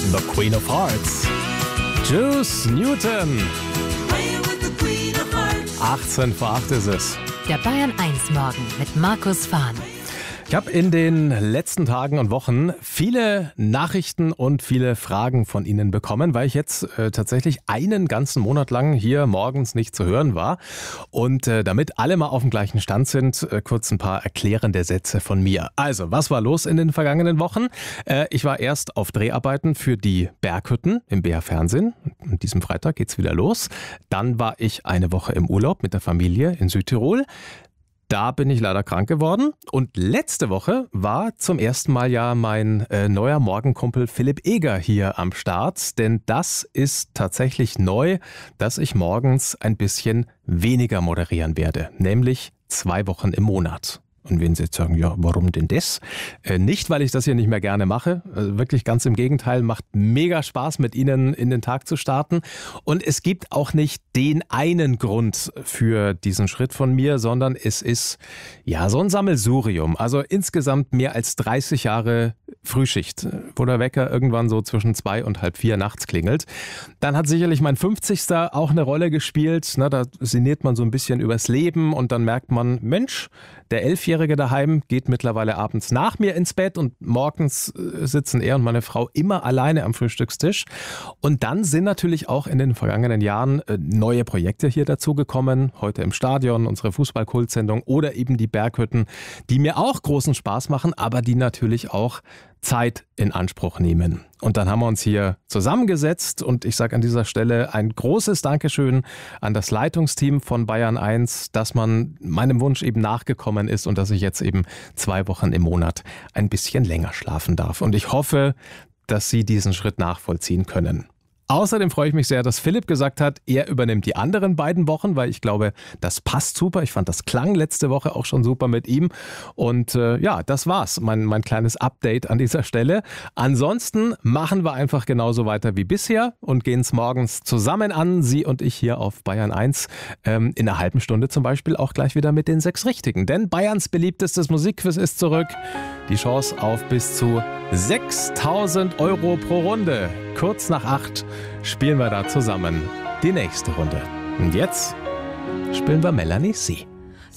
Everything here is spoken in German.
The Queen of Hearts. Juice Newton. 18 vor 8 ist es. Der Bayern 1 Morgen mit Markus Fahn. Ich habe in den letzten Tagen und Wochen viele Nachrichten und viele Fragen von Ihnen bekommen, weil ich jetzt tatsächlich einen ganzen Monat lang hier morgens nicht zu hören war. Und damit alle mal auf dem gleichen Stand sind, kurz ein paar erklärende Sätze von mir. Also, was war los in den vergangenen Wochen? Ich war erst auf Dreharbeiten für die Berghütten im BR Fernsehen. An diesem Freitag geht's wieder los. Dann war ich eine Woche im Urlaub mit der Familie in Südtirol. Da bin ich leider krank geworden und letzte Woche war zum ersten Mal ja mein neuer Morgenkumpel Philipp Eger hier am Start, denn das ist tatsächlich neu, dass ich morgens ein bisschen weniger moderieren werde, nämlich 2 Wochen im Monat. Und wenn Sie jetzt sagen, ja, warum denn das? Nicht, weil ich das hier nicht mehr gerne mache. Wirklich ganz im Gegenteil, macht mega Spaß, mit Ihnen in den Tag zu starten. Und es gibt auch nicht den einen Grund für diesen Schritt von mir, sondern es ist ja so ein Sammelsurium. Also insgesamt mehr als 30 Jahre Frühschicht, wo der Wecker irgendwann so zwischen 2 und halb 4 nachts klingelt. Dann hat sicherlich mein 50. auch eine Rolle gespielt. Na, da sinniert man so ein bisschen übers Leben und dann merkt man, Mensch, der 11-Jährige daheim geht mittlerweile abends nach mir ins Bett und morgens sitzen er und meine Frau immer alleine am Frühstückstisch. Und dann sind natürlich auch in den vergangenen Jahren neue Projekte hier dazugekommen. Heute im Stadion, unsere Fußball-Kult-Sendung oder eben die Berghütten, die mir auch großen Spaß machen, aber die natürlich auch Zeit in Anspruch nehmen. Und dann haben wir uns hier zusammengesetzt und ich sage an dieser Stelle ein großes Dankeschön an das Leitungsteam von Bayern 1, dass man meinem Wunsch eben nachgekommen ist und dass ich jetzt eben 2 Wochen im Monat ein bisschen länger schlafen darf. Und ich hoffe, dass Sie diesen Schritt nachvollziehen können. Außerdem freue ich mich sehr, dass Philipp gesagt hat, er übernimmt die anderen beiden Wochen, weil ich glaube, das passt super. Ich fand, das klang letzte Woche auch schon super mit ihm. Und ja, das war's, mein kleines Update an dieser Stelle. Ansonsten machen wir einfach genauso weiter wie bisher und gehen es morgens zusammen an, Sie und ich hier auf Bayern 1. In einer halben Stunde zum Beispiel auch gleich wieder mit den 6 Richtigen. Denn Bayerns beliebtestes Musikquiz ist zurück. Die Chance auf bis zu 6.000 € pro Runde. Kurz nach 8 spielen wir da zusammen die nächste Runde. Und jetzt spielen wir Melanie C.